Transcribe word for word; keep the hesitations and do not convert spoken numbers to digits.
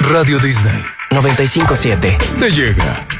Radio Disney noventa y cinco siete. te llega.